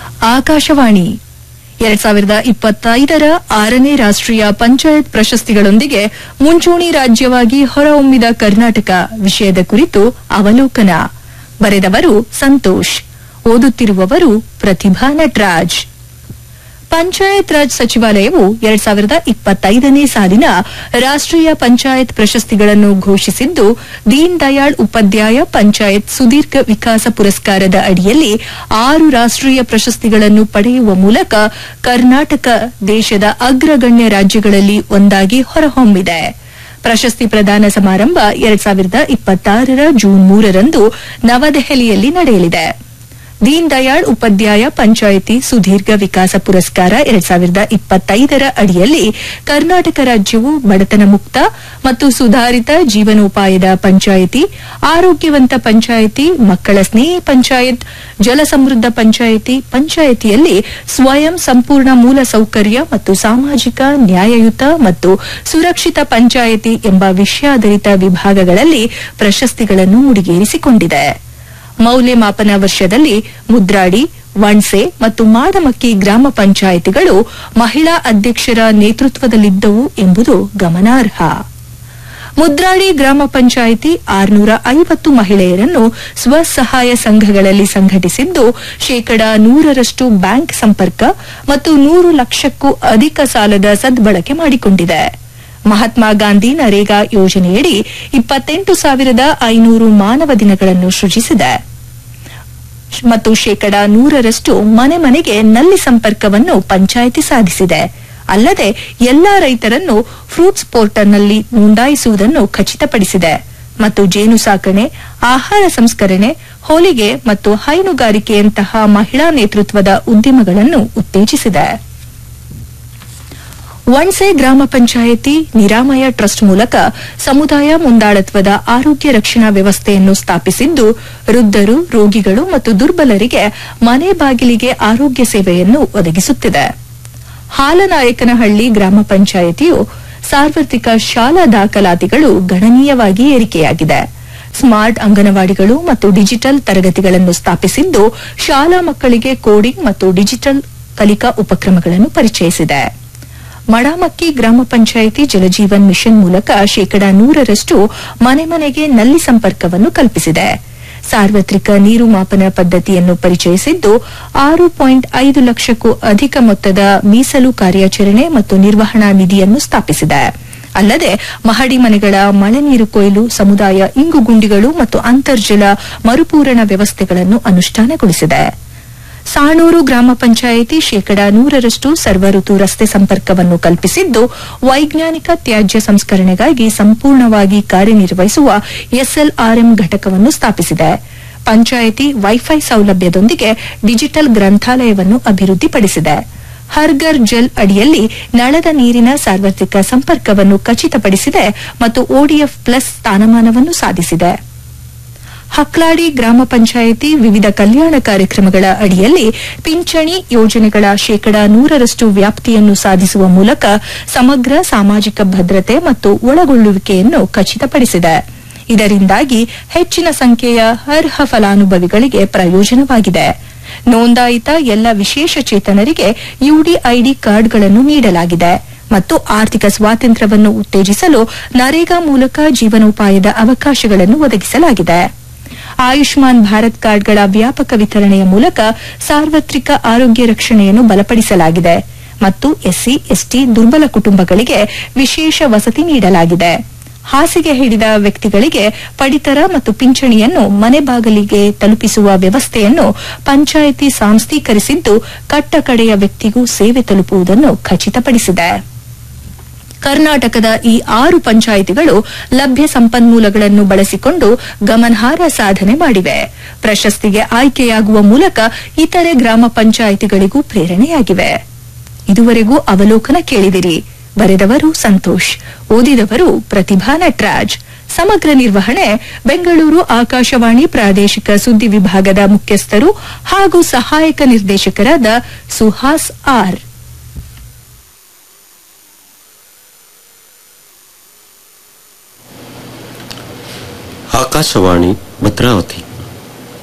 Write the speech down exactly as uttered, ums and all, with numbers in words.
ಆಕಾಶವಾಣಿ ಎರಡ್ ಸಾವಿರದ ಇಪ್ಪತ್ತೈದರ ಆರನೇ ರಾಷ್ಟ್ರೀಯ ಪಂಚಾಯತ್ ಪ್ರಶಸ್ತಿಗಳೊಂದಿಗೆ ಮುಂಚೂಣಿ ರಾಜ್ಯವಾಗಿ ಹೊರಹೊಮ್ಮಿದ ಕರ್ನಾಟಕ ವಿಷಯದ ಕುರಿತು ಅವಲೋಕನ. ಬರೆದವರು ಸಂತೋಷ್. ಓದುತ್ತಿರುವವರು ಪ್ರತಿಭಾ ನಟರಾಜ್. ಪಂಚಾಯತ್ ರಾಜ್ ಸಚಿವಾಲಯವು ಎರಡ್ ಸಾವಿರದ ಇಪ್ಪತ್ತೈದನೇ ಸಾಲಿನ ರಾಷ್ಟ್ರೀಯ ಪಂಚಾಯತ್ ಪ್ರಶಸ್ತಿಗಳನ್ನು ಘೋಷಿಸಿದ್ದು, ದೀನ್ ದಯಾಳ್ ಉಪಾಧ್ಯಾಯ ಪಂಚಾಯತ್ ಸುದೀರ್ಘ ವಿಕಾಸ ಪುರಸ್ಕಾರದ ಅಡಿಯಲ್ಲಿ ಆರು ರಾಷ್ಟ್ರೀಯ ಪ್ರಶಸ್ತಿಗಳನ್ನು ಪಡೆಯುವ ಮೂಲಕ ಕರ್ನಾಟಕ ದೇಶದ ಅಗ್ರಗಣ್ಯ ರಾಜ್ಯಗಳಲ್ಲಿ ಒಂದಾಗಿ ಹೊರಹೊಮ್ಮಿದೆ. ಪ್ರಶಸ್ತಿ ಪ್ರದಾನ ಸಮಾರಂಭ ಎರಡ್ ಸಾವಿರದ ಇಪ್ಪತ್ತಾರರ ಜೂನ್ ಮೂರರಂದು ನವದೆಹಲಿಯಲ್ಲಿ ನಡೆಯಲಿದೆ. ದೀನ್ ದಯಾಳ್ ಉಪಾಧ್ಯಾಯ ಪಂಚಾಯಿತಿ ಸುದೀರ್ಘ ವಿಕಾಸ ಪುರಸ್ಕಾರ ಎರಡ್ ಸಾವಿರದ ಇಪ್ಪತ್ತೈದರ ಅಡಿಯಲ್ಲಿ ಕರ್ನಾಟಕ ರಾಜ್ಯವು ಬಡತನ ಮುಕ್ತ ಮತ್ತು ಸುಧಾರಿತ ಜೀವನೋಪಾಯದ ಪಂಚಾಯಿತಿ, ಆರೋಗ್ಯವಂತ ಪಂಚಾಯಿತಿ, ಮಕ್ಕಳ ಸ್ನೇಹಿ ಪಂಚಾಯತ್, ಜಲಸಮೃದ್ಧ ಪಂಚಾಯಿತಿ, ಪಂಚಾಯಿತಿಯಲ್ಲಿ ಸ್ವಯಂ ಸಂಪೂರ್ಣ ಮೂಲ ಸೌಕರ್ಯ ಮತ್ತು ಸಾಮಾಜಿಕ ನ್ಯಾಯಯುತ ಮತ್ತು ಸುರಕ್ಷಿತ ಪಂಚಾಯಿತಿ ಎಂಬ ವಿಷಯಾಧಾರಿತ ವಿಭಾಗಗಳಲ್ಲಿ ಪ್ರಶಸ್ತಿಗಳನ್ನು ಮುಡಿಗೇರಿಸಿಕೊಂಡಿದೆ. ಮೌಲ್ಯಮಾಪನ ವರ್ಷದಲ್ಲಿ ಮುದ್ರಾಡಿ, ವಣ್ಸೆ ಮತ್ತು ಮಾಡಮಕ್ಕಿ ಗ್ರಾಮ ಪಂಚಾಯಿತಿಗಳು ಮಹಿಳಾ ಅಧ್ಯಕ್ಷರ ನೇತೃತ್ವದಲ್ಲಿದ್ದವು ಎಂಬುದು ಗಮನಾರ್ಹ. ಮುದ್ರಾಡಿ ಗ್ರಾಮ ಪಂಚಾಯಿತಿ ಆರುನೂರ ಐವತ್ತು ಮಹಿಳೆಯರನ್ನು ಸ್ವಸಹಾಯ ಸಂಘಗಳಲ್ಲಿ ಸಂಘಟಿಸಿದ್ದು, ಶೇಕಡಾ ನೂರರಷ್ಟು ಬ್ಯಾಂಕ್ ಸಂಪರ್ಕ ಮತ್ತು ನೂರು ಲಕ್ಷಕ್ಕೂ ಅಧಿಕ ಸಾಲದ ಸದ್ಬಳಕೆ ಮಾಡಿಕೊಂಡಿದೆ. ಮಹಾತ್ಮ ಗಾಂಧಿ ನರೇಗಾ ಯೋಜನೆಯಡಿ ಇಪ್ಪತ್ತೆಂಟು ಸಾವಿರದ ಐನೂರು ಮಾನವ ದಿನಗಳನ್ನು ಸೃಜಿಸಿದೆ ಮತ್ತು ಶೇಕಡಾ ನೂರರಷ್ಟು ಮನೆ ಮನೆಗೆ ನಲ್ಲಿ ಸಂಪರ್ಕವನ್ನು ಪಂಚಾಯಿತಿ ಸಾಧಿಸಿದೆ. ಅಲ್ಲದೆ ಎಲ್ಲಾ ರೈತರನ್ನು ಫ್ರೂಟ್ಸ್ ಪೋರ್ಟಲ್ನಲ್ಲಿ ನೋಂದಾಯಿಸುವುದನ್ನು ಖಚಿತಪಡಿಸಿದೆ ಮತ್ತು ಜೇನು ಸಾಕಣೆ, ಆಹಾರ ಸಂಸ್ಕರಣೆ, ಹೊಲಿಗೆ ಮತ್ತು ಹೈನುಗಾರಿಕೆಯಂತಹ ಮಹಿಳಾ ನೇತೃತ್ವದ ಉದ್ಯಮಗಳನ್ನು ಉತ್ತೇಜಿಸಿದೆ. ವಣ್ಸೆ ಗ್ರಾಮ ಪಂಚಾಯಿತಿ ನಿರಾಮಯ ಟ್ರಸ್ಟ್ ಮೂಲಕ ಸಮುದಾಯ ಮುಂದಾಳತ್ವದ ಆರೋಗ್ಯ ರಕ್ಷಣಾ ವ್ಯವಸ್ಥೆಯನ್ನು ಸ್ಥಾಪಿಸಿದ್ದು, ವೃದ್ಧರು, ರೋಗಿಗಳು ಮತ್ತು ದುರ್ಬಲರಿಗೆ ಮನೆ ಬಾಗಿಲಿಗೆ ಆರೋಗ್ಯ ಸೇವೆಯನ್ನು ಒದಗಿಸುತ್ತಿದೆ. ಹಾಲನಾಯಕನಹಳ್ಳಿ ಗ್ರಾಮ ಪಂಚಾಯಿತಿಯು ಸಾರ್ವತ್ರಿಕ ಶಾಲಾ ದಾಖಲಾತಿಗಳು ಗಣನೀಯವಾಗಿ ಏರಿಕೆಯಾಗಿದೆ. ಸ್ಮಾರ್ಟ್ ಅಂಗನವಾಡಿಗಳು ಮತ್ತು ಡಿಜಿಟಲ್ ತರಗತಿಗಳನ್ನು ಸ್ಥಾಪಿಸಿದ್ದು, ಶಾಲಾ ಮಕ್ಕಳಿಗೆ ಕೋಡಿಂಗ್ ಮತ್ತು ಡಿಜಿಟಲ್ ಕಲಿಕಾ ಉಪಕ್ರಮಗಳನ್ನು ಪರಿಚಯಿಸಿದೆ. ಮಡಮಕ್ಕಿ ಗ್ರಾಮ ಪಂಚಾಯಿತಿ ಜಲಜೀವನ್ ಮಿಷನ್ ಮೂಲಕ ಶೇಕಡಾ ನೂರರಷ್ಟು ಮನೆ ಮನೆಗೆ ನಲ್ಲಿ ಸಂಪರ್ಕವನ್ನು ಕಲ್ಪಿಸಿದೆ. ಸಾರ್ವತ್ರಿಕ ನೀರು ಮಾಪನ ಪದ್ದತಿಯನ್ನು ಪರಿಚಯಿಸಿದ್ದು, ಆರು ಪಾಯಿಂಟ್ ಐದು ಲಕ್ಷಕ್ಕೂ ಅಧಿಕ ಮೊತ್ತದ ಮೀಸಲು ಕಾರ್ಯಾಚರಣೆ ಮತ್ತು ನಿರ್ವಹಣಾ ನಿಧಿಯನ್ನು ಸ್ಥಾಪಿಸಿದೆ. ಅಲ್ಲದೆ ಮಹಡಿ ಮನೆಗಳ ಮಳೆ ನೀರು ಕೊಯ್ಲು, ಸಮುದಾಯ ಇಂಗುಗುಂಡಿಗಳು ಮತ್ತು ಅಂತರ್ಜಲ ಮರುಪೂರಣ ವ್ಯವಸ್ಥೆಗಳನ್ನು ಅನುಷ್ಠಾನಗೊಳಿಸಿದೆ. ಸಾಣೂರು ಗ್ರಾಮ ಪಂಚಾಯಿತಿ ಶೇಕಡಾ ನೂರರಷ್ಟು ಸರ್ವಋತು ರಸ್ತೆ ಸಂಪರ್ಕವನ್ನು ಕಲ್ಪಿಸಿದ್ದು, ವೈಜ್ಞಾನಿಕ ತ್ಯಾಜ್ಯ ಸಂಸ್ಕರಣೆಗಾಗಿ ಸಂಪೂರ್ಣವಾಗಿ ಕಾರ್ಯನಿರ್ವಹಿಸುವ ಎಸ್ಎಲ್ಆರ್ಎಂ ಘಟಕವನ್ನು ಸ್ಥಾಪಿಸಿದೆ. ಪಂಚಾಯಿತಿ ವೈಫೈ ಸೌಲಭ್ಯದೊಂದಿಗೆ ಡಿಜಿಟಲ್ ಗ್ರಂಥಾಲಯವನ್ನು ಅಭಿವೃದ್ಧಿಪಡಿಸಿದೆ. ಹರ್ ಘರ್ ಜಲ್ ಅಡಿಯಲ್ಲಿ ನಳದ ನೀರಿನ ಸಾರ್ವತ್ರಿಕ ಸಂಪರ್ಕವನ್ನು ಖಚಿತಪಡಿಸಿದೆ ಮತ್ತು ಒಡಿಎಫ್ ಪ್ಲಸ್ ಸ್ಥಾನಮಾನವನ್ನು ಸಾಧಿಸಿದೆ. ಹಕ್ಲಾಡಿ ಗ್ರಾಮ ಪಂಚಾಯಿತಿ ವಿವಿಧ ಕಲ್ಯಾಣ ಕಾರ್ಯಕ್ರಮಗಳ ಅಡಿಯಲ್ಲಿ ಪಿಂಚಣಿ ಯೋಜನೆಗಳ ಶೇಕಡಾ ನೂರರಷ್ಟು ವ್ಯಾಪ್ತಿಯನ್ನು ಸಾಧಿಸುವ ಮೂಲಕ ಸಮಗ್ರ ಸಾಮಾಜಿಕ ಭದ್ರತೆ ಮತ್ತು ಒಳಗೊಳ್ಳುವಿಕೆಯನ್ನು ಖಚಿತಪಡಿಸಿದೆ. ಇದರಿಂದಾಗಿ ಹೆಚ್ಚಿನ ಸಂಖ್ಯೆಯ ಅರ್ಹ ಫಲಾನುಭವಿಗಳಿಗೆ ಪ್ರಯೋಜನವಾಗಿದೆ. ನೋಂದಾಯಿತ ಎಲ್ಲ ವಿಶೇಷಚೇತನರಿಗೆ ಯುಡಿಐಡಿ ಕಾರ್ಡ್ಗಳನ್ನು ನೀಡಲಾಗಿದೆ ಮತ್ತು ಆರ್ಥಿಕ ಸ್ವಾತಂತ್ರ್ಯವನ್ನು ಉತ್ತೇಜಿಸಲು ನರೇಗಾ ಮೂಲಕ ಜೀವನೋಪಾಯದ ಅವಕಾಶಗಳನ್ನು ಒದಗಿಸಲಾಗಿದೆ. ಆಯುಷ್ಮಾನ್ ಭಾರತ್ ಕಾರ್ಡ್ಗಳ ವ್ಯಾಪಕ ವಿತರಣೆಯ ಮೂಲಕ ಸಾರ್ವತ್ರಿಕ ಆರೋಗ್ಯ ರಕ್ಷಣೆಯನ್ನು ಬಲಪಡಿಸಲಾಗಿದೆ ಮತ್ತು ಎಸ್ಸಿ, ಎಸ್ಟಿ ದುರ್ಬಲ ಕುಟುಂಬಗಳಿಗೆ ವಿಶೇಷ ವಸತಿ ನೀಡಲಾಗಿದೆ. ಹಾಸಿಗೆ ಹಿಡಿದ ವ್ಯಕ್ತಿಗಳಿಗೆ ಪಡಿತರ ಮತ್ತು ಪಿಂಚಣಿಯನ್ನು ಮನೆ ಬಾಗಿಲಿಗೆ ತಲುಪಿಸುವ ವ್ಯವಸ್ಥೆಯನ್ನು ಪಂಚಾಯಿತಿ ಸಾಂಸ್ಥೀಕರಿಸಿದ್ದು, ಕಟ್ಟಕಡೆಯ ವ್ಯಕ್ತಿಗೂ ಸೇವೆ ತಲುಪುವುದನ್ನು ಖಚಿತಪಡಿಸಿದೆ. ಕರ್ನಾಟಕದ ಈ ಆರು ಪಂಚಾಯಿತಿಗಳು ಲಭ್ಯ ಸಂಪನ್ಮೂಲಗಳನ್ನು ಬಳಸಿಕೊಂಡು ಗಮನಾರ್ಹ ಸಾಧನೆ ಮಾಡಿವೆ. ಪ್ರಶಸ್ತಿಗೆ ಆಯ್ಕೆಯಾಗುವ ಮೂಲಕ ಇತರೆ ಗ್ರಾಮ ಪಂಚಾಯಿತಿಗಳಿಗೂ ಪ್ರೇರಣೆಯಾಗಿವೆ. ಇದುವರೆಗೂ ಅವಲೋಕನ ಕೇಳಿದಿರಿ. ಬರೆದವರು ಸಂತೋಷ್. ಓದಿದವರು ಪ್ರತಿಭಾ ನಟರಾಜ್. ಸಮಗ್ರ ನಿರ್ವಹಣೆ ಬೆಂಗಳೂರು ಆಕಾಶವಾಣಿ ಪ್ರಾದೇಶಿಕ ಸುದ್ದಿ ವಿಭಾಗದ ಮುಖ್ಯಸ್ಥರು ಹಾಗೂ ಸಹಾಯಕ ನಿರ್ದೇಶಕರಾದ ಸುಹಾಸ್ ಆರ್. ಆಕಾಶವಾಣಿ ಭದ್ರಾವತಿ.